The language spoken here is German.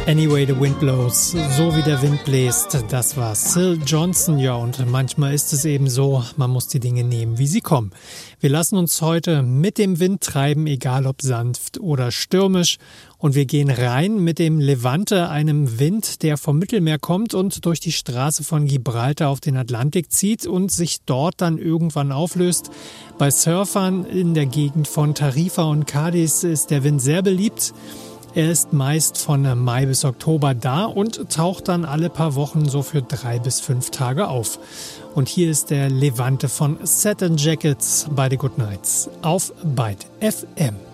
Any way the wind blows, so wie der Wind bläst, das war Syl Johnson. Ja, und manchmal ist es eben so, man muss die Dinge nehmen, wie sie kommen. Wir lassen uns heute mit dem Wind treiben, egal ob sanft oder stürmisch. Und wir gehen rein mit dem Levante, einem Wind, der vom Mittelmeer kommt und durch die Straße von Gibraltar auf den Atlantik zieht und sich dort dann irgendwann auflöst. Bei Surfern in der Gegend von Tarifa und Cádiz ist der Wind sehr beliebt. Er ist meist von Mai bis Oktober da und taucht dann alle paar Wochen so für 3 bis 5 Tage auf. Und hier ist der Levante von Satin Jackets bei The Good Nights auf Byte FM.